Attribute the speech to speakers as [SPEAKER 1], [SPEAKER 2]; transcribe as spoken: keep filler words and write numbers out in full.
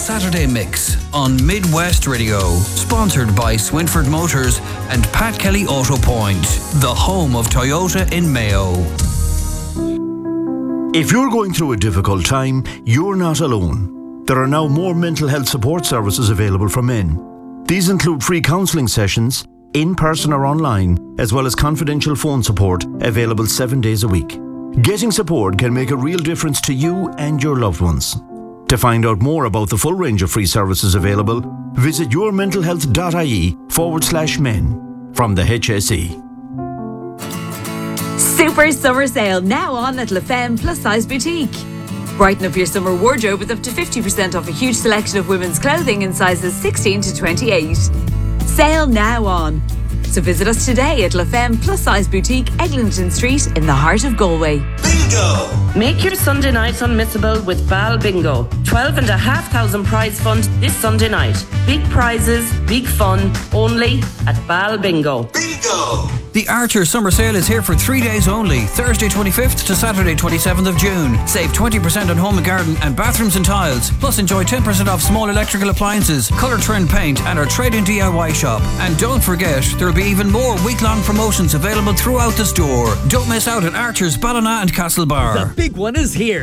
[SPEAKER 1] Saturday Mix on Midwest Radio. Sponsored by Swinford Motors and Pat Kelly Auto Point, the home of Toyota in Mayo.
[SPEAKER 2] If you're going through a difficult time, you're not alone. There are now more mental health support services available for men. These include free counselling sessions, in person or online, as well as confidential phone support available seven days a week. Getting support can make a real difference to you and your loved ones. To find out more about the full range of free services available, visit yourmentalhealth.ie forward slash men from the H S E.
[SPEAKER 3] Super summer sale now on at La Femme Plus Size Boutique. Brighten up your summer wardrobe with up to fifty percent off a huge selection of women's clothing in sizes sixteen to twenty-eight. Sale now on. So visit us today at La Femme Plus Size Boutique, Eglinton Street in the heart of Galway.
[SPEAKER 4] Bingo! Make your Sunday night unmissable with Bal Bingo. twelve and a half thousand prize fund this Sunday night. Big prizes, big fun, only at Bal Bingo.
[SPEAKER 1] Bingo! The Archer Summer Sale is here for three days only, Thursday twenty-fifth to Saturday twenty-seventh of June. Save twenty percent on home and garden and bathrooms and tiles. Plus enjoy ten percent off small electrical appliances, colour trend paint and our trade-in D I Y shop. And don't forget, there'll be even more week-long promotions available throughout the store. Don't miss out at Archer's Ballina and Castlebar.
[SPEAKER 5] The big one is here.